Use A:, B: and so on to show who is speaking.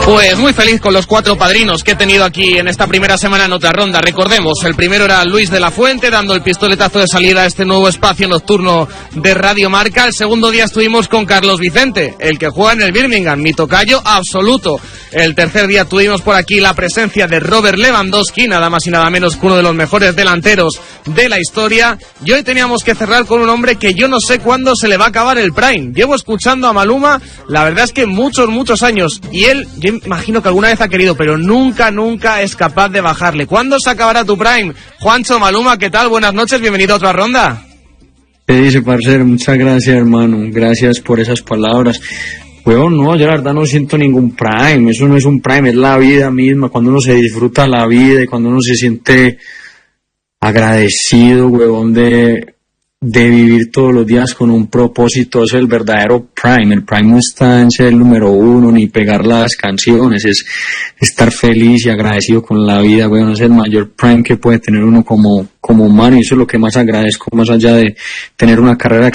A: Pues muy feliz con los 4 padrinos que he tenido aquí en esta primera semana en otra ronda. Recordemos, el primero era Luis de la Fuente, dando el pistoletazo de salida a este nuevo espacio nocturno de Radio Marca. El segundo día estuvimos con Carlos Vicente, el que juega en el Birmingham, mi tocayo absoluto. El tercer día tuvimos por aquí la presencia de Robert Lewandowski, nada más y nada menos que uno de los mejores delanteros de la historia. Y hoy teníamos que cerrar con un hombre que yo no sé cuándo se le va a acabar el prime. Llevo escuchando a Maluma, la verdad es que muchos años, y él, yo imagino que alguna vez ha querido, pero nunca es capaz de bajarle. ¿Cuándo se acabará tu prime? Juancho, Maluma, ¿qué tal? Buenas noches, bienvenido a otra ronda.
B: ¿Qué dice, parcero? Muchas gracias, hermano, gracias por esas palabras. Huevón, no, yo la verdad no siento ningún prime, eso no es un prime, es la vida misma, cuando uno se disfruta la vida y cuando uno se siente agradecido, huevón, de vivir todos los días con un propósito. Es el verdadero prime. El prime no está en ser el número uno ni pegar las canciones, es estar feliz y agradecido con la vida, weón. Es el mayor prime que puede tener uno como humano, y eso es lo que más agradezco, más allá de tener una carrera